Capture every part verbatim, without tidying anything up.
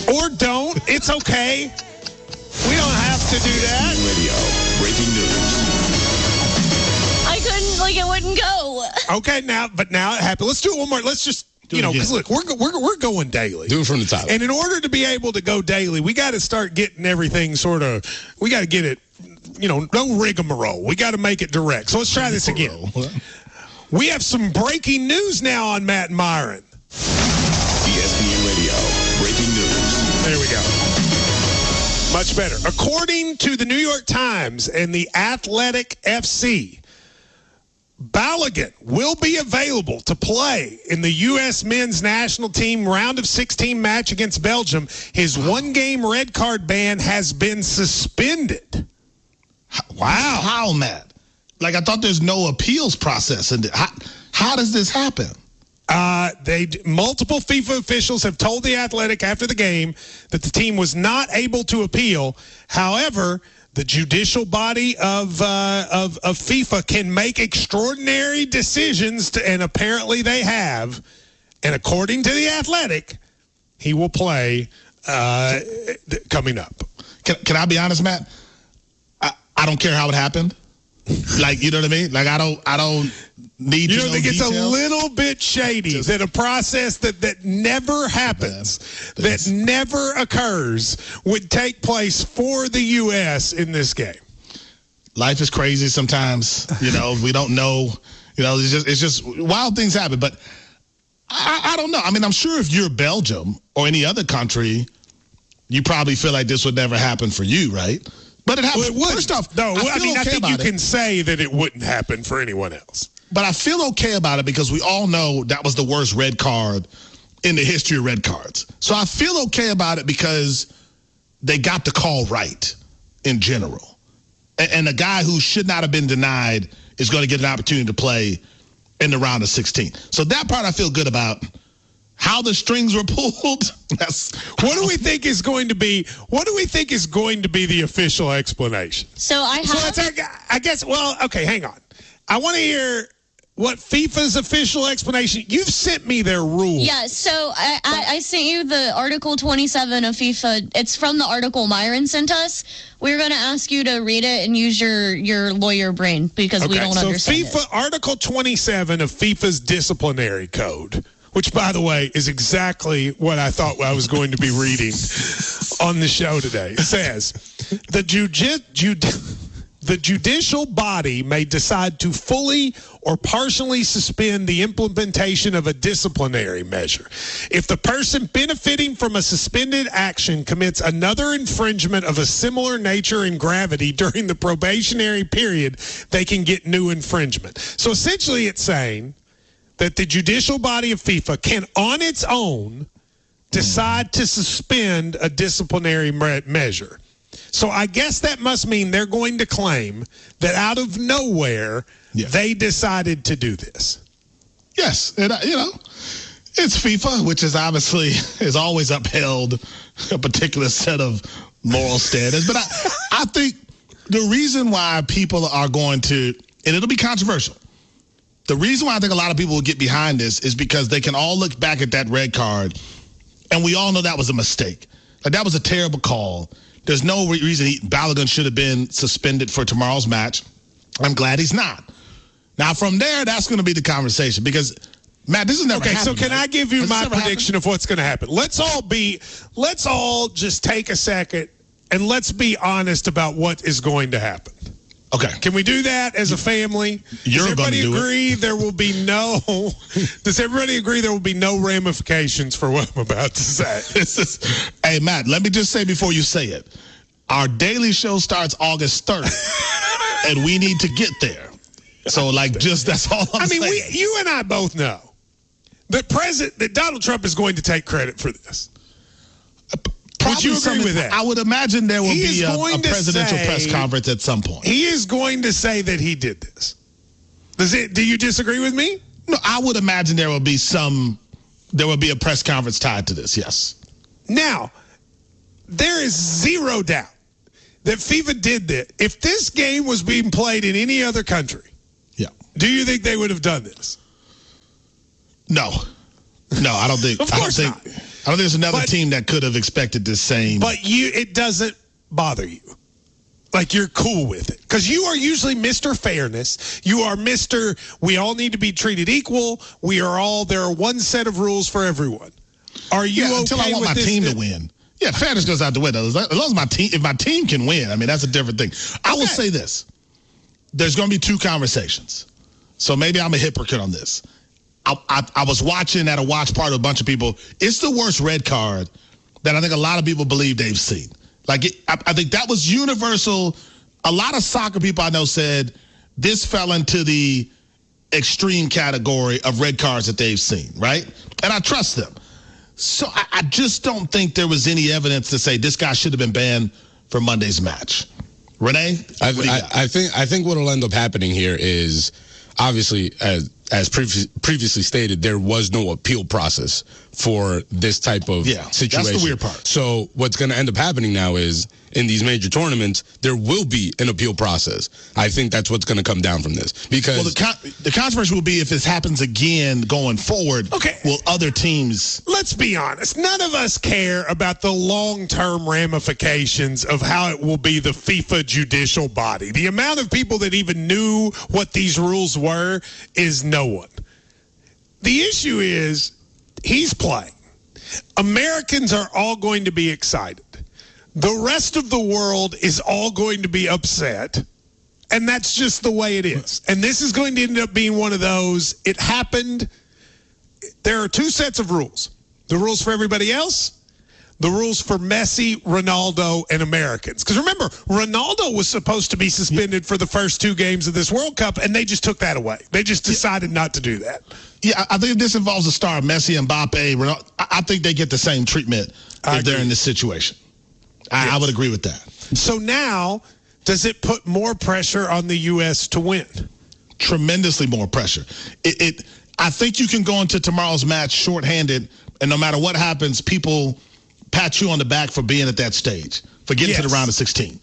Or don't. It's okay. We don't have to do that. Radio. Breaking news. I couldn't, like, it wouldn't go. Okay, now, but now it happened. Let's do it one more. Let's just, Do you it know, again. because look, we're, we're, we're going daily. Do it from the top. And in order to be able to go daily, we got to start getting everything sort of, we got to get it, you know, no rigmarole. We got to make it direct. So let's try this again. We have some breaking news now on Matt and Myron. E S P N Radio. Breaking news. There we go. Much better. According to the New York Times and the Athletic F C, Balogun will be available to play in the U S men's national team round of sixteen match against Belgium. His one-game red card ban has been suspended. Wow. How, Matt? Like, I thought there's no appeals process. And how, how does this happen? Uh, they multiple FIFA officials have told the Athletic after the game that the team was not able to appeal. However, the judicial body of uh, of of FIFA can make extraordinary decisions, to, and apparently they have. And according to the Athletic, he will play uh, th- coming up. Can, can I be honest, Matt? I, I don't care how it happened. Like, you know what I mean? Like, I don't, I don't need You to don't know think it's details. a little bit shady Just- that a process that, that never happens, Bad. that never occurs, would take place for the U S in this game? Life is crazy sometimes. You know, we don't know. You know, it's just, it's just wild things happen. But I, I don't know. I mean, I'm sure if you're Belgium or any other country, you probably feel like this would never happen for you, right? But it happened. Well, it would. First off, no, I, I, feel mean, I okay think you about it. can say that it wouldn't happen for anyone else. But I feel okay about it because we all know that was the worst red card in the history of red cards. So I feel okay about it because they got the call right in general. And, and a guy who should not have been denied is going to get an opportunity to play in the round of sixteen. So that part I feel good about. How the strings were pulled. That's What do we think is going to be? What do we think is going to be the official explanation? So I have. So that's, our- I guess. Well, okay, hang on. I want to hear what FIFA's official explanation. You've sent me their rules. Yeah, so I, I, I sent you the Article twenty-seven of FIFA. It's from the article Myron sent us. We're going to ask you to read it and use your, your lawyer brain because we Okay, don't so understand FIFA it. Article twenty-seven of FIFA's disciplinary code, which, by the way, is exactly what I thought I was going to be reading on the show today. It says, the, judi- judi- the judicial body may decide to fully or partially suspend the implementation of a disciplinary measure. If the person benefiting from a suspended action commits another infringement of a similar nature and gravity during the probationary period, they can get new infringement. So essentially it's saying that the judicial body of FIFA can, on its own, decide to suspend a disciplinary me- measure. So I guess that must mean they're going to claim that out of nowhere, Yeah. they decided to do this. Yes, and uh, you know, it's FIFA, which is obviously is always upheld a particular set of moral standards. But I, I think the reason why people are going to, and it'll be controversial, the reason why I think a lot of people will get behind this is because they can all look back at that red card, and we all know that was a mistake. Like, that was a terrible call. There's no re- reason he, Balogun should have been suspended for tomorrow's match. I'm glad he's not. Now, from there, that's going to be the conversation because, Matt, this is never Okay, happened. so can right? I give you Has this my ever prediction of what's going to happen? Let's all be, let's all just take a second and let's be honest about what is going to happen. happened? Okay. Can we do that as a family? You're Does everybody gonna do it. agree there will be no, does everybody agree there will be no ramifications for what I'm about to say? This is, hey, Matt, let me just say before you say it, our daily show starts August third, and we need to get there. So, like, just that's all I'm I mean, saying. we, you and I both know that President, that Donald Trump is going to take credit for this. Probably you agree something- with that? I would imagine there will He be is a, going a to presidential say- press conference at some point. He is going to say that he did this. Does it? Do you disagree with me? No, I would imagine there will be some, there will be a press conference tied to this, yes. Now, there is zero doubt that FIFA did that. If this game was being played in any other country, Yeah. do you think they would have done this? No. No, I don't think. Of I don't course think, not. I don't think there's another But- team that could have expected the same. But you, it doesn't bother you. Like you're cool with it because you are usually Mister Fairness. You are Mister We all need to be treated equal. We are all there are one set of rules for everyone. Are you yeah, okay until I want with my this? team to win. Yeah, fairness goes out the window. As long as my team, if my team can win, I mean that's a different thing. I will Okay. say this: there's going to be two conversations. So maybe I'm a hypocrite on this. I, I, I was watching at a watch party with a bunch of people. It's the worst red card that I think a lot of people believe they've seen. Like, it, I, I think that was universal. A lot of soccer people I know said this fell into the extreme category of red cards that they've seen, right? And I trust them. So I, I just don't think there was any evidence to say this guy should have been banned for Monday's match. Renee? I, what do you I, got? I think I think what will end up happening here is obviously as as previ- previously stated, there was no appeal process for this type of Yeah, that's the situation. weird part. So what's going to end up happening now is in these major tournaments, there will be an appeal process. I think that's what's going to come down from this because Well, the, con- the controversy will be if this happens again going forward. Okay. Will other teams? Let's be honest. None of us care about the long-term ramifications of how it will be the FIFA judicial body. The amount of people that even knew what these rules were is no one. The issue is he's playing. Americans are all going to be excited. The rest of the world is all going to be upset. And that's just the way it is. And this is going to end up being one of those. It happened. There are two sets of rules. The rules for everybody else, the rules for Messi, Ronaldo, and Americans. Because remember, Ronaldo was supposed to be suspended for the first two games of this World Cup, and they just took that away. They just decided not to do that. Yeah, I I think if this involves a star, Messi, Mbappe, Ronaldo, I I think they get the same treatment I if they're agree. in this situation. I, I would agree with that. So now, does it put more pressure on the U S to win? Tremendously more pressure. It, it. I think you can go into tomorrow's match shorthanded, and no matter what happens, people pat you on the back for being at that stage, for getting to Yes. the round of sixteen.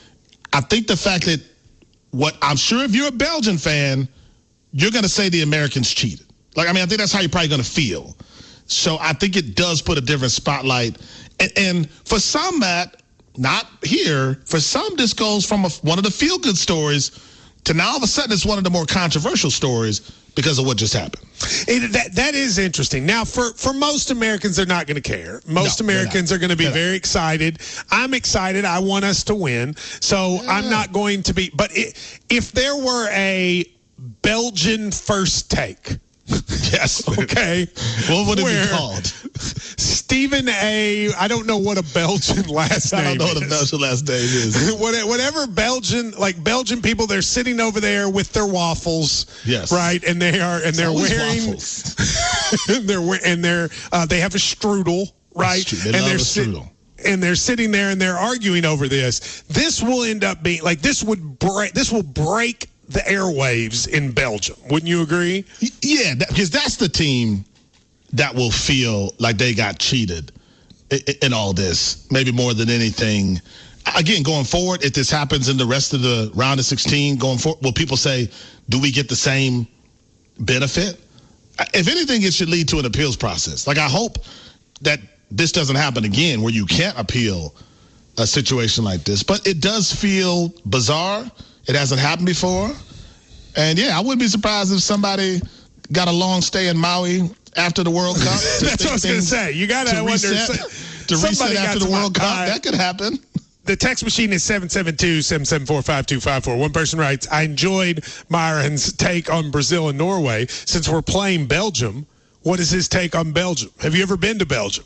I think the fact that what I'm sure if you're a Belgian fan, you're going to say the Americans cheated. Like, I mean, I think that's how you're probably going to feel. So I think it does put a different spotlight. And, and for some, Matt, not here, for some, this goes from a, one of the feel-good stories to now all of a sudden it's one of the more controversial stories because of what just happened. It, that that is interesting. Now, for, for most Americans, they're not going to care. Most No, they're Americans not. are going to be They're not. very excited. I'm excited. I want us to win. So I'm not going to be. But it, if there were a Belgian first take, Yes. okay, What would it where be called? Stephen A. I don't know what a Belgian last I name don't know what a is. Belgian last name is. What- Whatever Belgian, like Belgian people, they're sitting over there with their waffles, Yes. right, and they are, and they're Always wearing, waffles. they're we- and they're uh, they have a strudel, right, true. They and love they're a sit- strudel. and they're sitting there and they're arguing over this. This will end up being like this would break. This will break the airwaves in Belgium. Wouldn't you agree? Yeah, because that's the team that will feel like they got cheated i- i- in all this, maybe more than anything. Again, going forward, if this happens in the rest of the round of sixteen, going forward, will people say, do we get the same benefit? If anything, it should lead to an appeals process. Like, I hope that this doesn't happen again where you can't appeal a situation like this. But it does feel bizarre. It hasn't happened before. And, yeah, I wouldn't be surprised if somebody got a long stay in Maui after the World Cup. to That's what I was going to things- say. You got To to wonder. reset, to reset somebody after got the some- World Cup. uh, That could happen. The text machine is seven seven two, seven seven four, five two five four. One person writes, I enjoyed Myron's take on Brazil and Norway. Since we're playing Belgium, what is his take on Belgium? Have you ever been to Belgium?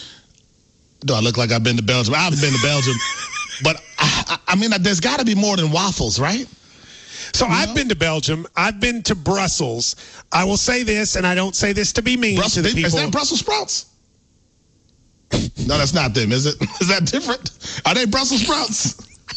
Do I look like I've been to Belgium? I haven't been to Belgium. But, I, I I mean, there's got to be more than waffles, right? So I've been to Belgium. I've been to Brussels. I will say this, and I don't say this to be mean Brussels, to the is people. that Brussels sprouts? No, that's not them, is it? Is that different? Are they Brussels sprouts?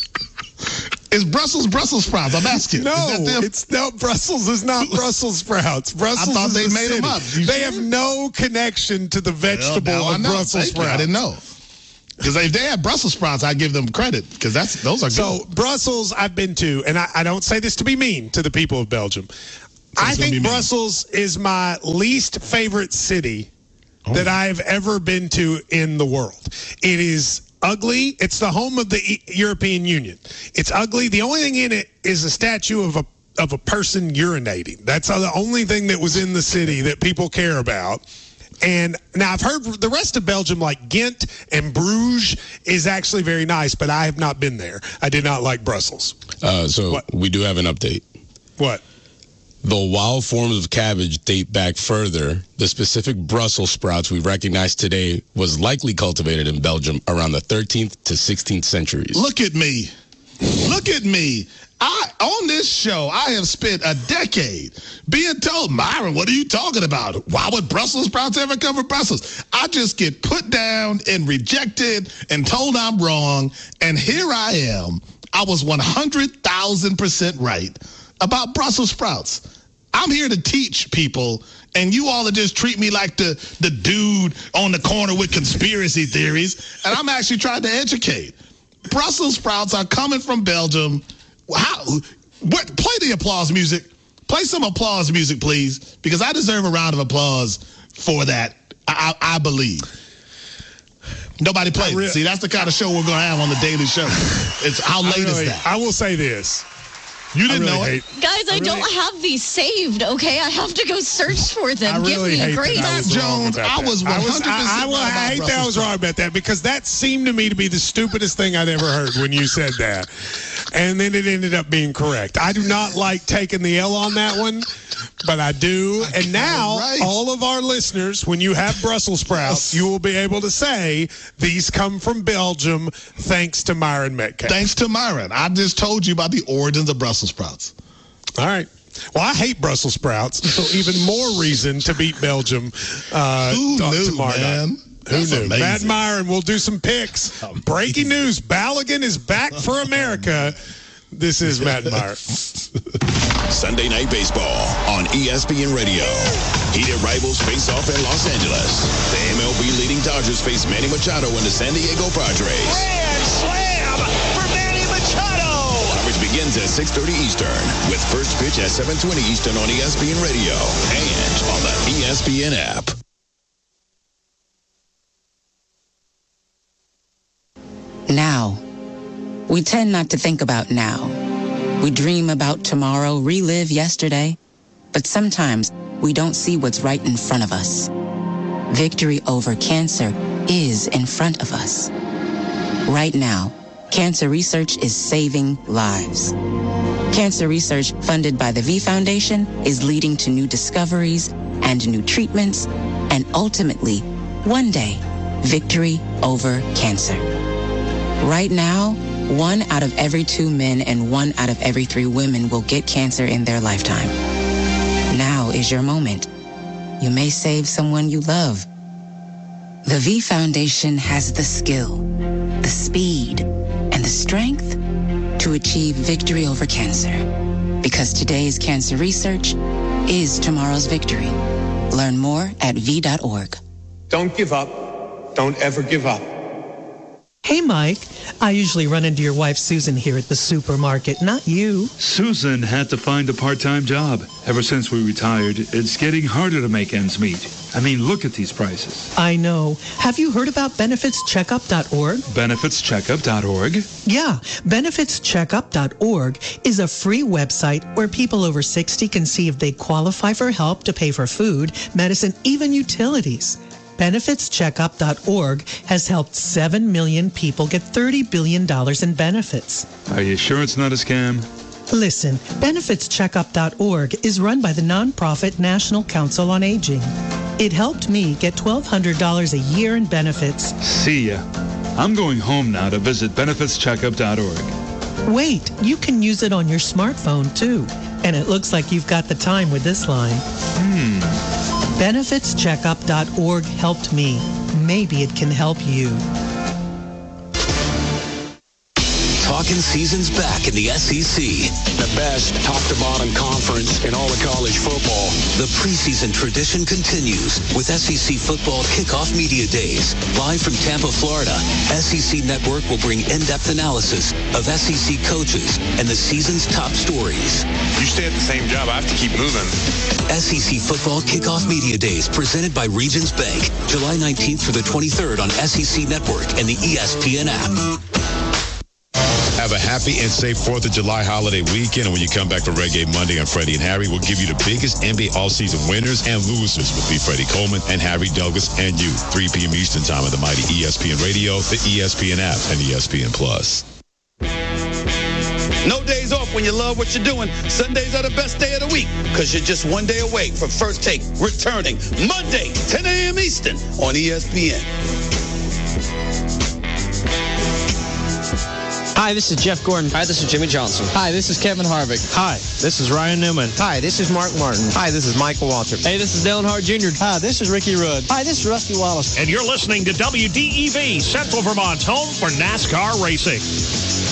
Is Brussels Brussels sprouts? I'm asking. No, is that them? it's no Brussels is not Brussels sprouts. Brussels thought is they a made 'em city. up. You They sure? have no connection to the Well, vegetable now I of know. Brussels Thank you. sprouts. I didn't know. Because if they had Brussels sprouts, I give them credit because that's those are So good. Brussels, I've been to, and I, I don't say this to be mean to the people of Belgium. I it's gonna be think mean. Brussels is my least favorite city oh. that I've ever been to in the world. It is ugly. It's the home of the e- European Union. It's ugly. The only thing in it is a statue of a of a person urinating. That's the only thing that was in the city that people care about. And now I've heard the rest of Belgium, like Ghent and Bruges, is actually very nice, but I have not been there. I did not like Brussels. Uh, so what? We do have an update. What? Though wild forms of cabbage date back further, the specific Brussels sprouts we recognize today was likely cultivated in Belgium around the thirteenth to sixteenth centuries. Look at me. Look at me. I, on this show, I have spent a decade being told, Myron, what are you talking about? Why would Brussels sprouts ever come from Brussels? I just get put down and rejected and told I'm wrong. And here I am. I was one hundred thousand percent right about Brussels sprouts. I'm here to teach people, and you all are just treat me like the, the dude on the corner with conspiracy theories, and I'm actually trying to educate. Brussels sprouts are coming from Belgium. How? What? Play the applause music. Play some applause music, please, because I deserve a round of applause for that. I, I, I believe. Nobody plays really, it. See, that's the kind of show we're going to have on the Daily Show. It's how late really, is that? I will say this. You didn't really know hate, it. Guys, I, I really, don't have these saved, okay? I have to go search for them. I really Give me a grace. Matt Jones, I was one hundred percent I, was, I, I, I hate that I was wrong about that, because that seemed to me to be the stupidest thing I'd ever heard when you said that. And then it ended up being correct. I do not like taking the L on that one, but I do. And now, right. all of our listeners, when you have Brussels sprouts, you will be able to say, these come from Belgium, thanks to Myron Metcalf. Thanks to Myron. I just told you about the origins of Brussels sprouts. All right. Well, I hate Brussels sprouts, so even more reason to beat Belgium uh, Who t- knew, tomorrow man? night. Who That's knew? amazing. Matt Myron will do some picks. Amazing. Breaking news. Balogun is back for America. This is Matt Myron. Sunday Night Baseball on E S P N Radio. Heated rivals face off in Los Angeles. The M L B leading Dodgers face Manny Machado and the San Diego Padres. Grand slam for Manny Machado. Coverage begins at six thirty Eastern with first pitch at seven twenty Eastern on E S P N Radio and on the E S P N app. Now. We tend not to think about now. We dream about tomorrow, relive yesterday, but sometimes we don't see what's right in front of us. Victory over cancer is in front of us. Right now, cancer research is saving lives. Cancer research funded by the V Foundation is leading to new discoveries and new treatments, and ultimately, one day, victory over cancer. Right now, one out of every two men and one out of every three women will get cancer in their lifetime. Now is your moment. You may save someone you love. The V Foundation has the skill, the speed, and the strength to achieve victory over cancer. Because today's cancer research is tomorrow's victory. Learn more at V dot org. Don't give up. Don't ever give up. Hey, Mike. I usually run into your wife, Susan, here at the supermarket, not you. Susan had to find a part-time job. Ever since we retired, it's getting harder to make ends meet. I mean, look at these prices. I know. Have you heard about benefits checkup dot org? benefits checkup dot org? Yeah. benefits checkup dot org is a free website where people over sixty can see if they qualify for help to pay for food, medicine, even utilities. benefits checkup dot org has helped seven million people get thirty billion dollars in benefits. Are you sure it's not a scam? Listen, benefits checkup dot org is run by the nonprofit National Council on Aging. It helped me get twelve hundred dollars a year in benefits. See ya. I'm going home now to visit benefits checkup dot org. Wait, you can use it on your smartphone too. And it looks like you've got the time with this line. Hmm. benefits checkup dot org helped me. Maybe it can help you. talking season's back in the S E C. The best top-to-bottom conference in all of college football. The preseason tradition continues with S E C Football Kickoff Media Days. Live from Tampa, Florida, S E C Network will bring in-depth analysis of S E C coaches and the season's top stories. You stay at the same job, I have to keep moving. S E C Football Kickoff Media Days presented by Regions Bank, July nineteenth through the twenty-third on S E C Network and the E S P N app. Have a happy and safe fourth of July holiday weekend. And when you come back for Reggae Monday on Freddie and Harry, we'll give you the biggest N B A offseason winners and losers with me, Freddie Coleman, and Harry Douglas, and you. three p.m. Eastern time on the mighty E S P N Radio, the E S P N app, and E S P N Plus. No days off when you love what you're doing. Sundays are the best day of the week because you're just one day away from First Take returning Monday, ten a.m. Eastern on E S P N. Hi, this is Jeff Gordon. Hi, this is Jimmy Johnson. Hi, this is Kevin Harvick. Hi, this is Ryan Newman. Hi, this is Mark Martin. Hi, this is Michael Waltrip. Hey, this is Dale Hart Junior Hi, this is Ricky Rudd. Hi, this is Rusty Wallace. And you're listening to W D E V, Central Vermont's home for NASCAR racing.